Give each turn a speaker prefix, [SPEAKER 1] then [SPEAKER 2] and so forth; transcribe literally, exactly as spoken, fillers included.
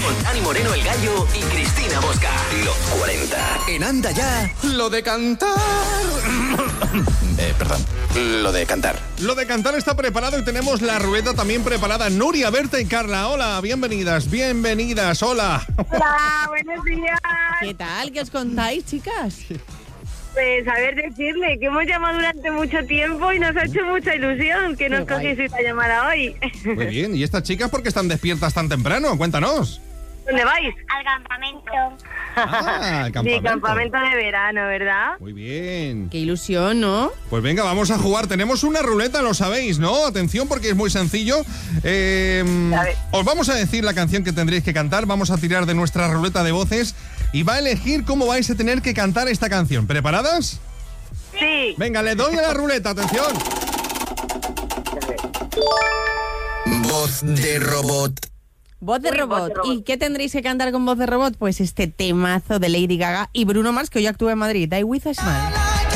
[SPEAKER 1] con Dani Moreno el Gallo y Cristina Bosca. Los cuarenta. En Anda Ya, lo de cantar. eh, perdón, lo de cantar.
[SPEAKER 2] Lo de cantar está preparado y tenemos la ruleta también preparada. Nuria, Berta y Carla, hola, bienvenidas, bienvenidas, hola.
[SPEAKER 3] Hola, buenos días.
[SPEAKER 4] ¿Qué tal? ¿Qué os contáis, chicas?
[SPEAKER 3] Pues a ver, decirle que hemos llamado durante mucho tiempo y nos ha hecho mucha ilusión que nos cogieseis la llamada hoy.
[SPEAKER 2] Muy bien, ¿y estas chicas por qué están despiertas tan temprano? Cuéntanos.
[SPEAKER 3] ¿Dónde vais?
[SPEAKER 5] Al campamento.
[SPEAKER 2] Ah, al campamento.
[SPEAKER 3] Sí, campamento de verano, ¿verdad?
[SPEAKER 2] Muy bien.
[SPEAKER 4] Qué ilusión, ¿no?
[SPEAKER 2] Pues venga, vamos a jugar. Tenemos una ruleta, lo sabéis, ¿no? Atención porque es muy sencillo. Eh, os vamos a decir la canción que tendréis que cantar. Vamos a tirar de nuestra ruleta de voces y va a elegir cómo vais a tener que cantar esta canción. ¿Preparadas?
[SPEAKER 3] Sí.
[SPEAKER 2] Venga, le doy a la ruleta, atención.
[SPEAKER 1] Voz de robot.
[SPEAKER 4] Voz de
[SPEAKER 3] Uy,
[SPEAKER 4] robot.
[SPEAKER 3] voz de robot.
[SPEAKER 4] ¿Y qué tendréis que cantar con voz de robot? Pues este temazo de Lady Gaga y Bruno Mars, que hoy actúa en Madrid. Die With a Smile.